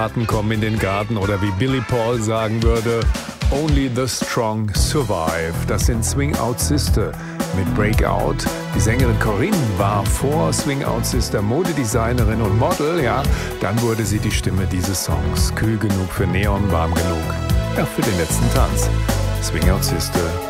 Kommen in den Garten oder wie Billy Paul sagen würde, Only the Strong Survive. Das sind Swing Out Sister mit Breakout. Die Sängerin Corinne war vor Swing Out Sister Modedesignerin und Model, ja. Dann wurde sie die Stimme dieses Songs. Kühl genug für Neon, warm genug, ja, für den letzten Tanz. Swing Out Sister.